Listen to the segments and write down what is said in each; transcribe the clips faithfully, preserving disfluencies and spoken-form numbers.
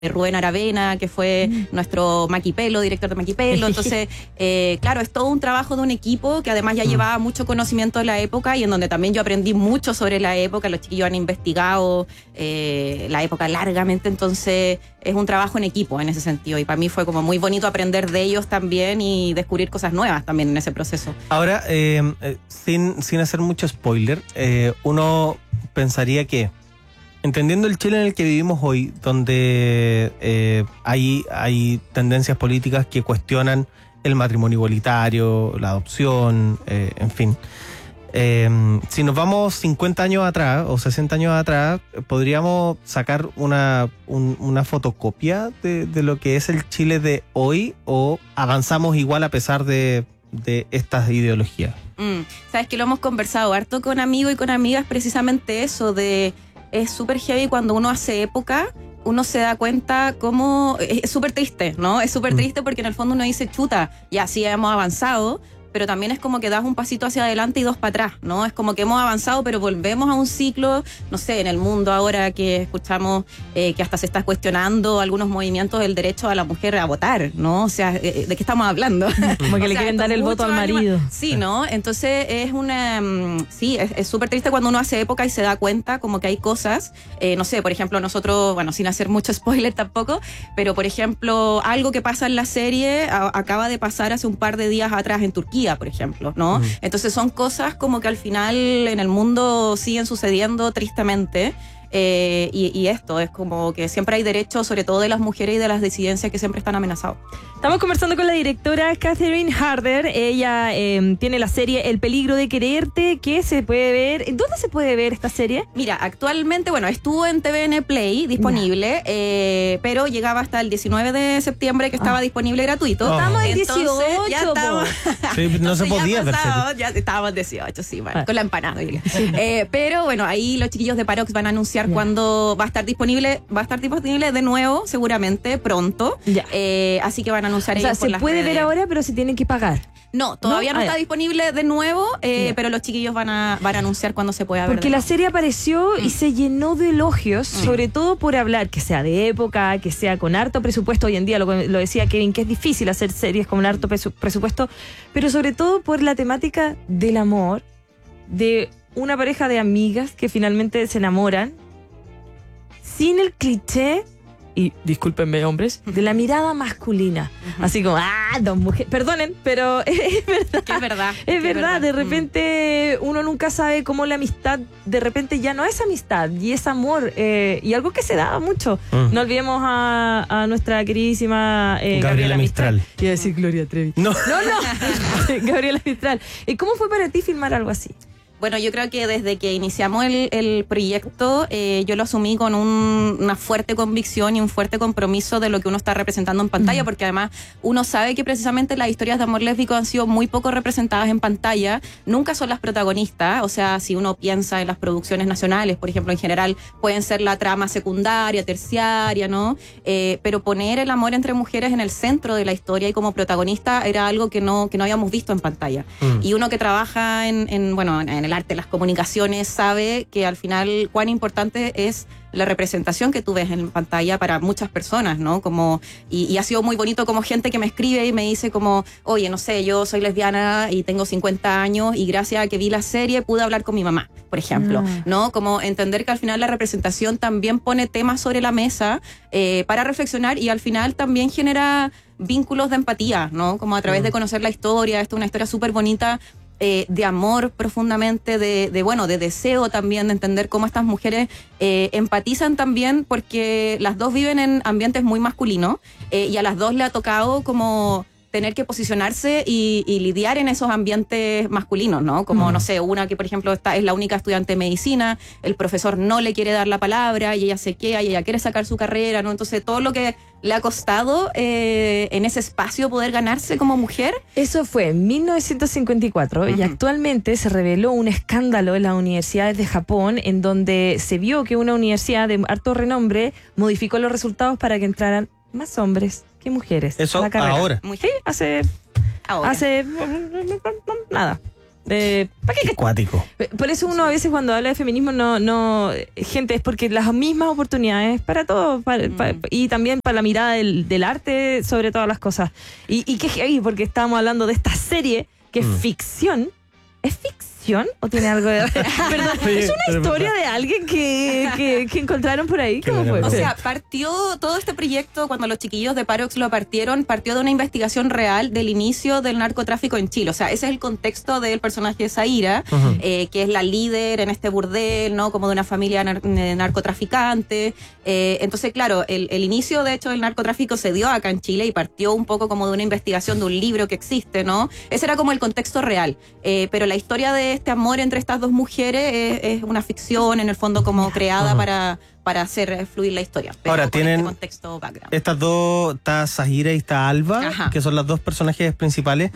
Rubén Aravena, que fue mm. nuestro Maquipelo, director de Maquipelo. Entonces, eh, claro, es todo un trabajo de un equipo que además ya mm. llevaba mucho conocimiento de la época y en donde también yo aprendí mucho sobre la época. Los chiquillos han investigado eh, la época largamente, entonces es un trabajo en equipo en ese sentido. Y para mí fue como muy bonito aprender de ellos también y descubrir cosas nuevas también en ese proceso. Ahora, eh, sin, sin hacer mucho spoiler, eh, uno pensaría que entendiendo el Chile en el que vivimos hoy, donde eh, hay, hay tendencias políticas que cuestionan el matrimonio igualitario, la adopción, eh, en fin. Eh, si nos vamos cincuenta años atrás o sesenta años atrás, podríamos sacar una, un, una fotocopia de, de lo que es el Chile de hoy, o avanzamos igual a pesar de, de estas ideologías. Mm, Sabes que lo hemos conversado harto con amigos y con amigas, precisamente eso de... Es súper heavy cuando uno hace época, uno se da cuenta cómo... Es súper triste, ¿no? Es súper triste porque en el fondo uno dice, chuta, ya sí hemos avanzado, pero también es como que das un pasito hacia adelante y dos para atrás, ¿no? Es como que hemos avanzado, pero volvemos a un ciclo, no sé, en el mundo ahora que escuchamos eh, que hasta se está cuestionando algunos movimientos del derecho a la mujer a votar, ¿no? O sea, ¿de qué estamos hablando? Como que le sea, quieren dar el voto al marido. Años, sí, ¿no? Entonces es una... Sí, es súper triste cuando uno hace época y se da cuenta como que hay cosas, eh, no sé, por ejemplo, nosotros, bueno, sin hacer mucho spoiler tampoco, pero por ejemplo, algo que pasa en la serie a, acaba de pasar hace un par de días atrás en Turquía, por ejemplo, ¿no? Mm. Entonces son cosas como que al final en el mundo siguen sucediendo tristemente. Eh, y, y esto es como que siempre hay derechos, sobre todo de las mujeres y de las disidencias, que siempre están amenazados. Estamos conversando con la directora Catherine Harder. Ella eh, tiene la serie El peligro de quererte, que se puede ver. ¿Dónde se puede ver esta serie? Mira, actualmente, bueno, estuvo en T V N Play disponible, eh, pero llegaba hasta el diecinueve de septiembre que estaba ah. disponible gratuito. Oh. Estamos en Entonces, dieciocho. Ya estamos, sí, no se podía ver. Ya estábamos dieciocho, sí, bueno, ah. con la empanada. Sí. Eh, pero bueno, ahí los chiquillos de Parox van a anunciar yeah. cuándo va a estar disponible. Va a estar disponible de nuevo, seguramente, pronto. Yeah. Eh, así que van a anunciar. O sea, se puede redes. ver ahora, pero se tienen que pagar. No, todavía no, no está ah, disponible de nuevo, eh, yeah. pero los chiquillos van a, van a anunciar cuándo se pueda ver. Porque la serie apareció mm. y se llenó de elogios, mm. sobre todo por hablar, que sea de época, que sea con harto presupuesto. Hoy en día, lo, lo decía Kevin, que es difícil hacer series con harto presupuesto, pero sobre todo por la temática del amor, de una pareja de amigas que finalmente se enamoran, sin el cliché, y discúlpenme hombres, de la mirada masculina. Uh-huh. Así como, ah, dos mujeres. Perdonen, pero es, es verdad. Que es verdad. Es, es verdad. verdad. De repente mm. uno nunca sabe cómo la amistad de repente ya no es amistad y es amor. Eh, y algo que se da mucho. Mm. No olvidemos a, a nuestra queridísima eh, Gabriela, Gabriela Mistral. Mistral. Quiero decir Gloria Trevi. No, no, no. Gabriela Mistral. ¿Cómo fue para ti filmar algo así? Bueno, yo creo que desde que iniciamos el, el proyecto, eh, yo lo asumí con un, una fuerte convicción y un fuerte compromiso de lo que uno está representando en pantalla, mm. porque además uno sabe que precisamente las historias de amor lésbico han sido muy poco representadas en pantalla, nunca son las protagonistas. O sea, si uno piensa en las producciones nacionales, por ejemplo, en general pueden ser la trama secundaria, terciaria, ¿no? Eh, pero poner el amor entre mujeres en el centro de la historia y como protagonista era algo que no, que no habíamos visto en pantalla. Mm. Y uno que trabaja en, en bueno, en el arte, las comunicaciones, sabe que al final cuán importante es la representación que tú ves en pantalla para muchas personas, ¿no? Como, y, y ha sido muy bonito como gente que me escribe y me dice como, oye, no sé, yo soy lesbiana y tengo cincuenta años y gracias a que vi la serie pude hablar con mi mamá, por ejemplo, mm. ¿no? Como entender que al final la representación también pone temas sobre la mesa eh, para reflexionar y al final también genera vínculos de empatía, ¿no? Como a través mm. de conocer la historia. Esta es una historia súper bonita, Eh, de amor profundamente, de, de bueno, de deseo también, de entender cómo estas mujeres eh, empatizan también, porque las dos viven en ambientes muy masculinos eh, y a las dos le ha tocado como tener que posicionarse y, y lidiar en esos ambientes masculinos, ¿no? Como, mm. no sé, una que, por ejemplo, está, es la única estudiante de medicina, el profesor no le quiere dar la palabra y ella se queda y ella quiere sacar su carrera, ¿no? Entonces, todo lo que le ha costado eh, en ese espacio poder ganarse como mujer. Eso fue en mil novecientos cincuenta y cuatro uh-huh. y actualmente se reveló un escándalo en las universidades de Japón en donde se vio que una universidad de harto renombre modificó los resultados para que entraran más hombres que mujeres. Eso a la carrera. Ahora. Sí, hace, ahora. hace nada. Eh, ¿Para qué? Cuático. Por eso uno a veces cuando habla de feminismo no, no, gente, es porque las mismas oportunidades para todos, para, Mm. para, y también para la mirada del, del arte sobre todas las cosas. Y, y qué heavy, porque estábamos hablando de esta serie que es Mm. ficción. ¿Es ficción o tiene algo de...? Perdón, Oye, ¿es una pero- historia de alguien que, que, que encontraron por ahí? Qué ¿Cómo buena fue? O Sí. sea, partió todo este proyecto cuando los chiquillos de Parox lo partieron, partió de una investigación real del inicio del narcotráfico en Chile. O sea, ese es el contexto del personaje de Zaira, Ujú. eh, que es la líder en este burdel, ¿no? Como de una familia nar de narcotraficantes. Eh, entonces, claro, el, el inicio, de hecho, del narcotráfico se dio acá en Chile y partió un poco como de una investigación de un libro que existe, ¿no? Ese era como el contexto real. Eh, pero la historia de este amor entre estas dos mujeres es, es una ficción, en el fondo, como creada Ujú. para, para hacer fluir la historia. Pero Ahora, con tienen- este contexto background. Estas dos, está Zahira y está Alba, Ajá. que son las dos personajes principales,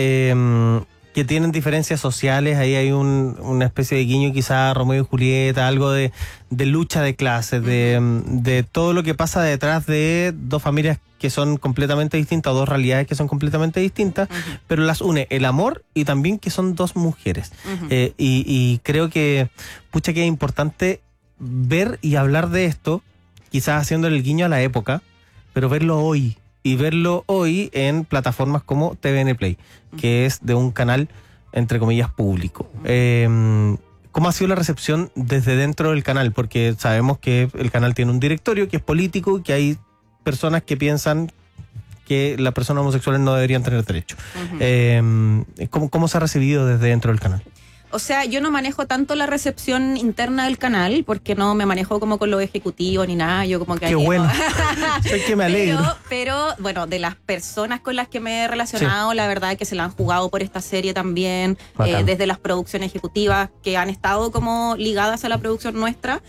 eh, que tienen diferencias sociales. Ahí hay un, una especie de guiño quizá a Romeo y Julieta, algo de, de lucha de clases, de, de todo lo que pasa detrás de dos familias que son completamente distintas, o dos realidades que son completamente distintas, Ujú, pero las une el amor y también que son dos mujeres. ujú. Eh, y, y creo que, pucha, que es importante ver y hablar de esto, quizás haciéndole el guiño a la época, pero verlo hoy. Y verlo hoy en plataformas como T V N Play, que es de un canal, entre comillas, público. Eh, ¿Cómo ha sido la recepción desde dentro del canal? Porque sabemos que el canal tiene un directorio que es político, que hay personas que piensan que las personas homosexuales no deberían tener derecho. Ujú. Eh, ¿cómo, ¿Cómo se ha recibido desde dentro del canal? O sea, yo no manejo tanto la recepción interna del canal, porque no me manejo como con los ejecutivos ni nada. Yo como que Qué ahí- bueno. Sé que me alegro. Pero, pero, bueno, de las personas con las que me he relacionado, la verdad es que se la han jugado por esta serie también, Bacán. eh, desde las producciones ejecutivas que han estado como ligadas a la producción nuestra.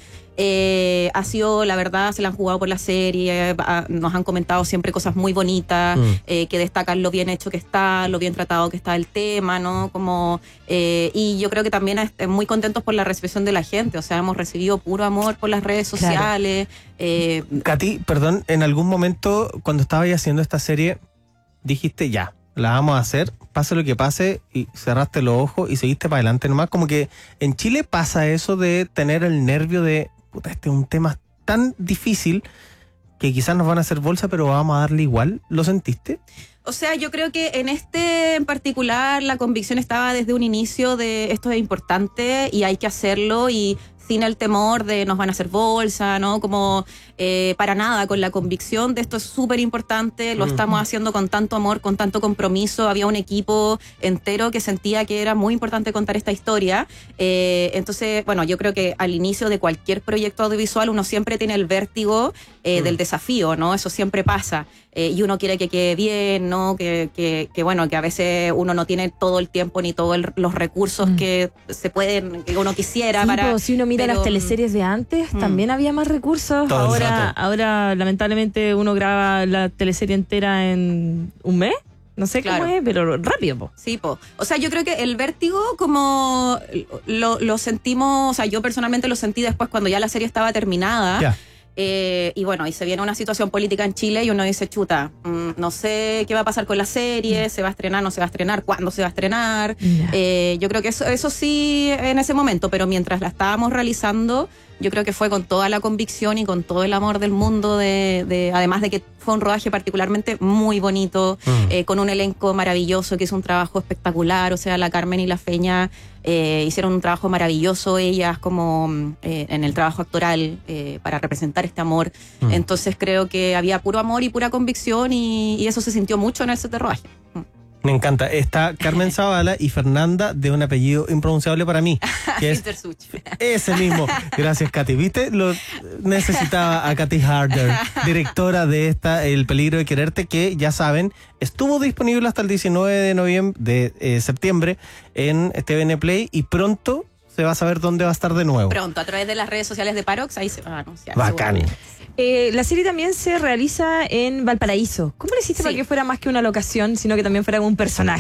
Eh, ha sido, la verdad, se la han jugado por la serie, a- nos han comentado siempre cosas muy bonitas, Mm. eh, que destacan lo bien hecho que está, lo bien tratado que está el tema, ¿no? Como, eh, y yo creo que también est- muy contentos por la recepción de la gente, o sea, hemos recibido puro amor por las redes Claro. sociales. eh, Katy, perdón, en algún momento cuando estabas haciendo esta serie, dijiste ya, la vamos a hacer, pase lo que pase, y cerraste los ojos y seguiste para adelante nomás. Como que en Chile pasa eso de tener el nervio de, puta, este es un tema tan difícil que quizás nos van a hacer bolsa, pero vamos a darle igual. ¿Lo sentiste? O sea, yo creo que en este en particular la convicción estaba desde un inicio de esto es importante y hay que hacerlo, y sin el temor de nos van a hacer bolsa, ¿no? Como eh, para nada, con la convicción de esto es súper importante, lo Mm. estamos haciendo con tanto amor, con tanto compromiso. Había un equipo entero que sentía que era muy importante contar esta historia. Eh, entonces, bueno, yo creo que al inicio de cualquier proyecto audiovisual uno siempre tiene el vértigo eh, Mm. del desafío, ¿no? Eso siempre pasa. Eh, y uno quiere que quede bien, ¿no? Que, que, que, bueno, que a veces uno no tiene todo el tiempo ni todos los recursos Mm. que se pueden, que uno quisiera Sí, para... pues, si uno mira pero, las teleseries de antes, mm. también había más recursos. Todo el Ahora, rato. ahora, lamentablemente, uno graba la teleserie entera en un mes. No sé Claro. cómo es, pero rápido, po. Sí, po. O sea, yo creo que el vértigo como lo, lo sentimos, o sea, yo personalmente lo sentí después cuando ya la serie estaba terminada. Ya. Eh, y bueno, y se viene una situación política en Chile y uno dice, chuta, mm, no sé qué va a pasar con la serie, se va a estrenar, no se va a estrenar, cuándo se va a estrenar. Ya. Eh, yo creo que eso, eso sí en ese momento, pero mientras la estábamos realizando, yo creo que fue con toda la convicción y con todo el amor del mundo, de, de además de que fue un rodaje particularmente muy bonito, Mm. eh, con un elenco maravilloso que hizo un trabajo espectacular. O sea, la Carmen y la Feña eh, hicieron un trabajo maravilloso, ellas como mm, eh, en el trabajo actoral eh, para representar este amor. Mm. Entonces creo que había puro amor y pura convicción, y, y eso se sintió mucho en el set de rodaje. Mm. Me encanta. Está Carmen Zavala y Fernanda, de un apellido impronunciable para mí, que es Sintersuch. ese mismo. Gracias, Katy. ¿Viste? Lo necesitaba a Katy Harder, directora de esta El peligro de quererte, que ya saben, estuvo disponible hasta el diecinueve de noviembre, de eh, septiembre en T V N Play, y pronto se va a saber dónde va a estar de nuevo. Pronto, a través de las redes sociales de Parox, ahí se va a anunciar. Bacán. seguramente. Eh, la serie también se realiza en Valparaíso. ¿Cómo le hiciste Sí. para que fuera más que una locación, sino que también fuera un personaje?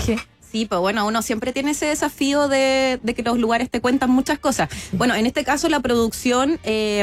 Sí, pues bueno, uno siempre tiene ese desafío de, de que los lugares te cuentan muchas cosas. Bueno, en este caso la producción eh,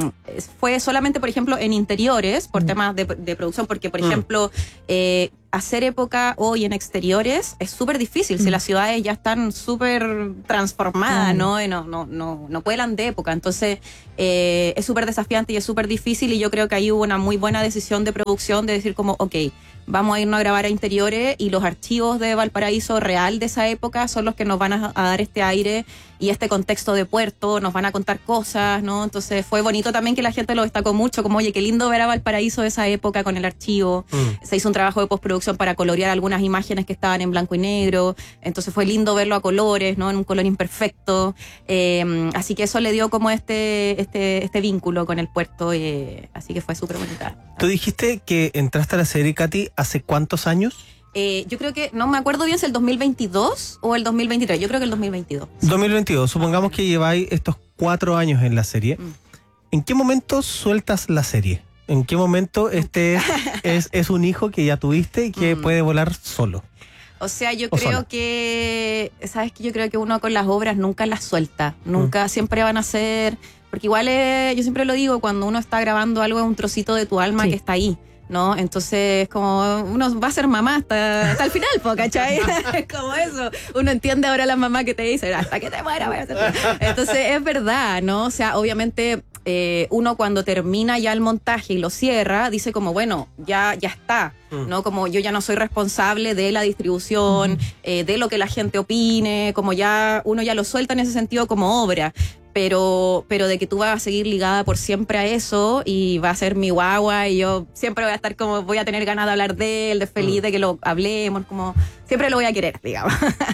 fue solamente, por ejemplo, en interiores, por mm. temas de, de producción, porque, por mm. ejemplo, eh, hacer época hoy en exteriores es súper difícil, mm. si las ciudades ya están súper transformadas, mm. ¿no? Y no, no, no, no vuelan de época. Entonces, eh, es súper desafiante y es súper difícil, y yo creo que ahí hubo una muy buena decisión de producción de decir como, ok, vamos a irnos a grabar a interiores y los archivos de Valparaíso real de esa época son los que nos van a, a dar este aire y este contexto de puerto, nos van a contar cosas, ¿no? Entonces fue bonito también que la gente lo destacó mucho, como, oye, qué lindo ver a Valparaíso de esa época con el archivo. Mm. Se hizo un trabajo de postproducción para colorear algunas imágenes que estaban en blanco y negro, entonces fue lindo verlo a colores, ¿no? En un color imperfecto. Eh, así que eso le dio como este, este, este vínculo con el puerto, eh, así que fue súper bonita. Tú dijiste que entraste a la serie, Katy, ¿hace cuántos años? Eh, yo creo que, no me acuerdo bien si el dos mil veintidós o el dos mil veintitrés, yo creo que el dos mil veintidós. dos mil veintidós, supongamos que lleváis estos cuatro años en la serie. Mm. ¿En qué momento sueltas la serie? ¿En qué momento este es, es un hijo que ya tuviste y que mm. puede volar solo? O sea, yo o creo sola. que, ¿sabes qué? Yo creo que uno con las obras nunca las suelta, nunca, mm. siempre van a ser, porque igual es, yo siempre lo digo, cuando uno está grabando algo es un trocito de tu alma sí. que está ahí, ¿no? Entonces, como uno va a ser mamá hasta, hasta el final, po, ¿cachai? Es como eso. Uno entiende ahora a las mamás que te dicen, hasta que te muera, voy a hacer. Entonces, es verdad, ¿no? O sea, obviamente, eh, uno cuando termina ya el montaje y lo cierra, dice como, bueno, ya, ya está, ¿no? Como yo ya no soy responsable de la distribución, uh-huh. eh, de lo que la gente opine, como ya, uno ya lo suelta en ese sentido como obra. Pero, pero de que tú vas a seguir ligada por siempre a eso y va a ser mi guagua y yo siempre voy a estar como, voy a tener ganas de hablar de él, de feliz, de que lo hablemos, como siempre lo voy a querer, digamos.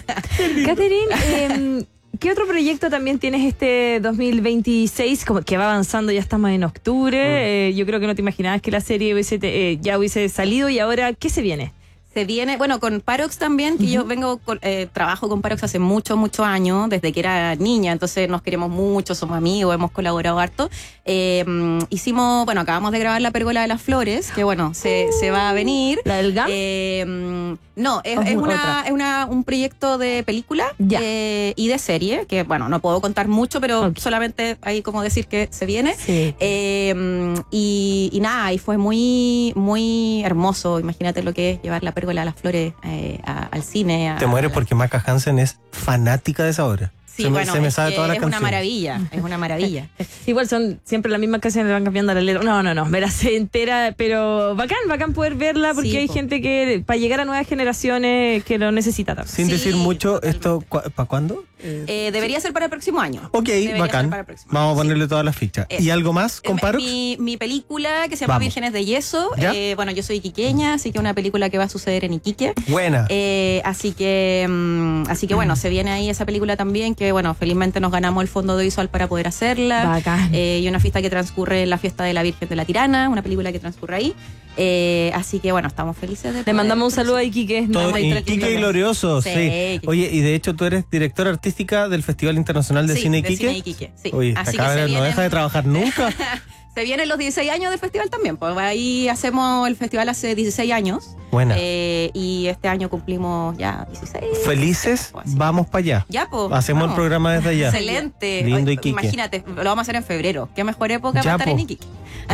Catherine, eh, ¿qué otro proyecto también tienes este dos mil veintiséis? Como que va avanzando, ya estamos en octubre, mm. eh, yo creo que no te imaginabas que la serie hubiese te, eh, ya hubiese salido, y ahora, ¿qué se viene? Se viene, bueno, con Parox también, que uh-huh. yo vengo, con, eh, trabajo con Parox hace muchos, muchos años, desde que era niña, entonces nos queremos mucho, somos amigos, hemos colaborado harto. Eh, hicimos, bueno, acabamos de grabar La Pérgola de las Flores, que bueno, se, uh, se va a venir. ¿La del G A M? Eh, no, es, es, una, es una, un proyecto de película eh, y de serie, que bueno, no puedo contar mucho, pero okay. solamente hay como decir que se viene. Sí. Eh, y, y nada, y fue muy, muy hermoso, imagínate lo que es llevar La Pérgola de las Flores eh, a, al cine. A, Te mueres porque Maca Hansen es fanática de esa obra. Sí, se bueno, me, se me sabe todas las es canciones. una maravilla, es una maravilla. Igual son siempre las mismas canciones, le van cambiando la letra. No, no, no, me la sé entera, pero bacán, bacán poder verla, porque sí, hay po. gente que, para llegar a nuevas generaciones, que lo necesita también. Sin sí, decir mucho, totalmente. ¿esto ¿para cuándo? Eh, eh, debería sí. ser para el próximo año. Ok, debería bacán. Vamos a ponerle sí. todas las fichas. Eso. ¿Y algo más con Parox? Mi, mi película que se llama Vamos. Vírgenes de Yeso. Eh, bueno, yo soy iquiqueña, así que una película que va a suceder en Iquique. Buena. Eh, así que, um, así que bueno, mm. se viene ahí esa película también, que bueno, felizmente nos ganamos el fondo audiovisual para poder hacerla. Bacán. Eh, y una fiesta que transcurre en la fiesta de la Virgen de la Tirana, una película que transcurre ahí. Eh, así que bueno, estamos felices de Le mandamos un saludo a Iquique. Todo Iquique glorioso, sí. sí. Oye, y de hecho tú eres directora artística del Festival Internacional de sí, Cine Iquique. De Cine Iquique, sí. Oye, así acá que no vienen... deja de trabajar nunca. Se vienen los dieciséis años del festival también, pues ahí hacemos el festival hace dieciséis años. Buena. Eh, y este año cumplimos ya dieciséis. Felices, pues, vamos para allá. Ya, pues. Hacemos vamos. el programa desde allá. Excelente. Lindo Iquique. Imagínate, lo vamos a hacer en febrero. Qué mejor época ya, para estar po. en Iquique.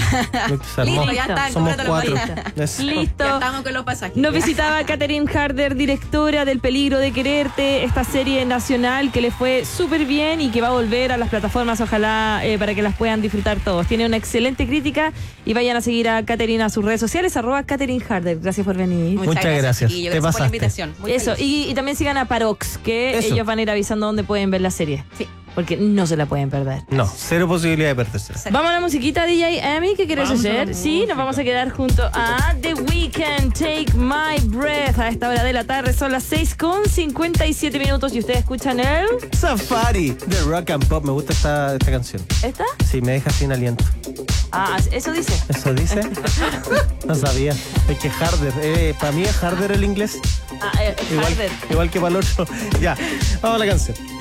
Listo, ya está. Somos cuatro. Listo. Ya estamos con los pasajes. Nos visitaba Catherine Harder, directora del Peligro de Quererte, esta serie nacional que le fue súper bien y que va a volver a las plataformas, ojalá, eh, para que las puedan disfrutar todos. Tiene una excelente crítica y vayan a seguir a Catherine a sus redes sociales, arroba Catherine Harder. Gracias por venir. Muchas, Muchas gracias. gracias. Te gracias pasaste. por la invitación. Muy Eso, y, y también sigan a Parox, que Eso. ellos van a ir avisando dónde pueden ver la serie. Sí. Porque no se la pueden perder. No, cero posibilidad de perderse. Vamos a la musiquita, D J Amy, ¿qué quieres Vamos hacer? Sí, nos vamos a quedar junto a The Weeknd, Take My Breath. A esta hora de la tarde son las seis con cincuenta y siete minutos y ustedes escuchan el... Safari de Rock and Pop. Me gusta esta, esta canción. ¿Esta? Sí, me deja sin aliento. Ah, ¿eso dice? ¿Eso dice? No sabía. Es que Harder. Eh, para mí es Harder el inglés. Ah, eh, igual, Harder. igual que para el otro. Ya, vamos a la canción.